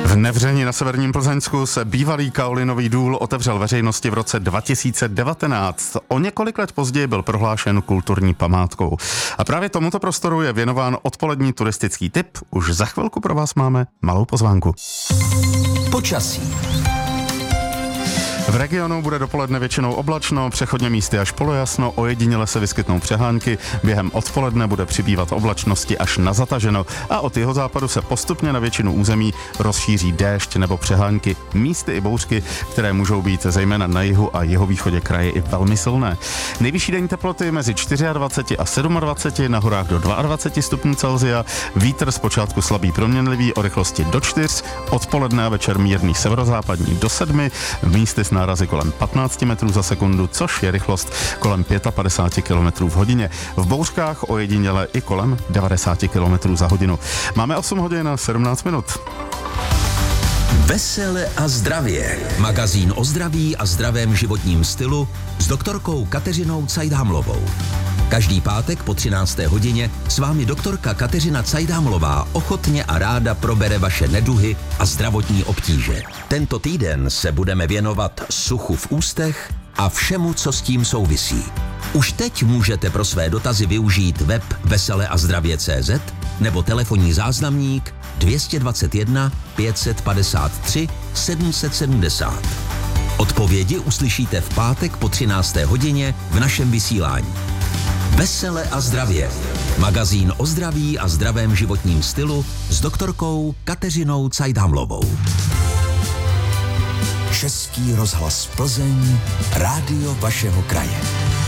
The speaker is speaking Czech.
V Nevření na severním Plzeňsku se bývalý kaolinový důl otevřel veřejnosti v roce 2019. O několik let později byl prohlášen kulturní památkou. A právě tomuto prostoru je věnován odpolední turistický tip. Už za chvilku pro vás máme malou pozvánku. Počasí. V regionu bude dopoledne většinou oblačno, přechodně místy až polojasno, ojediněle se vyskytnou přehánky, během odpoledne bude přibývat oblačnosti až na zataženo a od jihozápadu se postupně na většinu území rozšíří déšť nebo přehánky, místy i bouřky, které můžou být zejména na jihu a jihovýchodě kraje i velmi silné. Nejvyšší denní teploty mezi 24 a 27, na horách do 22 stupňů Celsia, vítr zpočátku slabý proměnlivý o rychlosti do 4, odpoledne a večer mírný severozápadní do 7, místy s nárazy kolem 15 metrů za sekundu, což je rychlost kolem 55 km v hodině. V bouřkách ojediněle i kolem 90 km za hodinu. Máme 8 hodin a 17 minut. Vesele a zdravě. Magazín o zdraví a zdravém životním stylu s doktorkou Kateřinou Cajdámlovou. Každý pátek po 13. hodině s vámi doktorka Kateřina Cajdámlová ochotně a ráda probere vaše neduhy a zdravotní obtíže. Tento týden se budeme věnovat suchu v ústech a všemu, co s tím souvisí. Už teď můžete pro své dotazy využít web veseleazdravě.cz nebo telefonní záznamník 221 553 770. Odpovědi uslyšíte v pátek po 13. hodině v našem vysílání. Vesele a zdravě. Magazín o zdraví a zdravém životním stylu s doktorkou Kateřinou Cajdámlovou. Český rozhlas Plzeň, rádio vašeho kraje.